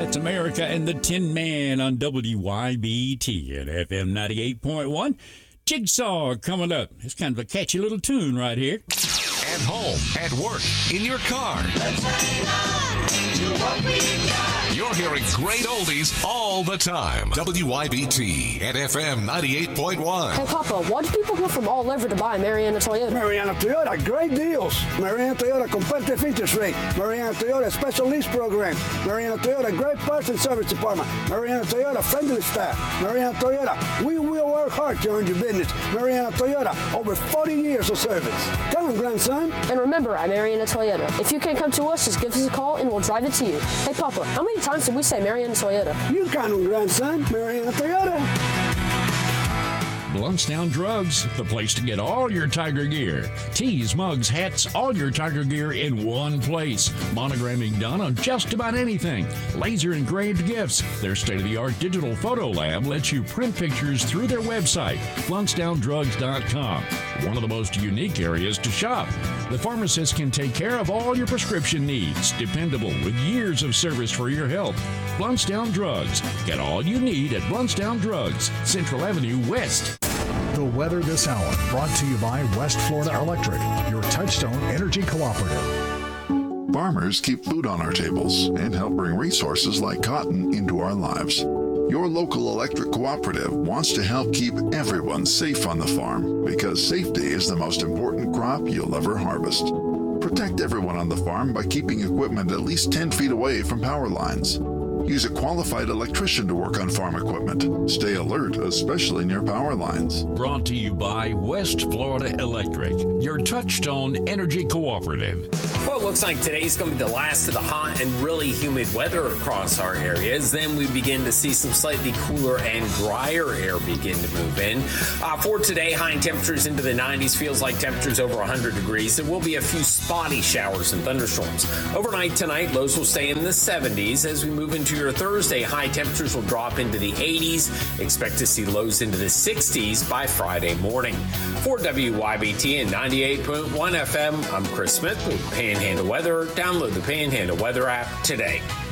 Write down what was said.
That's America and the Tin Man on WYBT at FM 98.1. Jigsaw coming up. It's kind of a catchy little tune right here. At home, at work, in your car. You're hearing great oldies all the time. WYBT at FM 98.1. Hey, Papa, why do people go from all over to buy Mariana Toyota? Mariana Toyota, great deals. Mariana Toyota, competitive interest rate. Mariana Toyota, special lease program. Mariana Toyota, great parts and service department. Mariana Toyota, friendly staff. Mariana Toyota, we will work hard to earn your business. Mariana Toyota, over 40 years of service. Come on, grandson. And remember, at Mariana Toyota, if you can't come to us, just give us a call and we'll drive it to you. Hey, Papa, how many times did we say Mariana Toyota? You count on, grandson. Mariana Toyota. Bluntstown Drugs, the place to get all your Tiger gear. Tees, mugs, hats, all your Tiger gear in one place. Monogramming done on just about anything. Laser engraved gifts. Their state-of-the-art digital photo lab lets you print pictures through their website, bluntstowndrugs.com. One of the most unique areas to shop. The pharmacist can take care of all your prescription needs. Dependable with years of service for your health. Bluntstown Drugs. Get all you need at Bluntstown Drugs, Central Avenue West. The weather this hour brought to you by West Florida Electric, your Touchstone Energy Cooperative. Farmers keep food on our tables and help bring resources like cotton into our lives. Your local electric cooperative wants to help keep everyone safe on the farm because safety is the most important crop you'll ever harvest. Protect everyone on the farm by keeping equipment at least 10 feet away from power lines. Use a qualified electrician to work on farm equipment. Stay alert, especially near power lines. Brought to you by West Florida Electric, your Touchstone Energy Cooperative. Well, it looks like today's going to be the last of the hot and really humid weather across our areas. Then we begin to see some slightly cooler and drier air begin to move in. For today, high temperatures into the 90s, feels like temperatures over 100 degrees. There will be a few spotty showers and thunderstorms. Overnight tonight, lows will stay in the 70s. As we move into your Thursday, high temperatures will drop into the 80s. Expect to see lows into the 60s by Friday morning. For WYBT and 98.1 FM, I'm Chris Smith with Panhandle Weather. Download the Panhandle Weather app today.